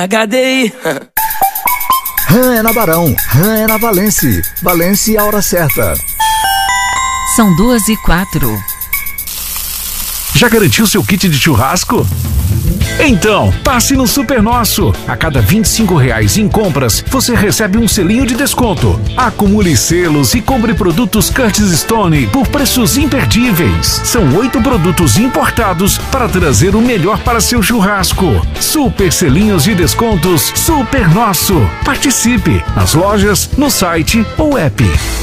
HD. RAM é na Barão, RAM é na Valence. Valence, a hora certa. São 2h04. Já garantiu seu kit de churrasco? Então, passe no Super Nosso. A cada R$ 25 em compras, você recebe um selinho de desconto. Acumule selos e compre produtos Curtis Stone por preços imperdíveis. São 8 produtos importados para trazer o melhor para seu churrasco. Super selinhos de descontos Super Nosso. Participe nas lojas, no site ou app.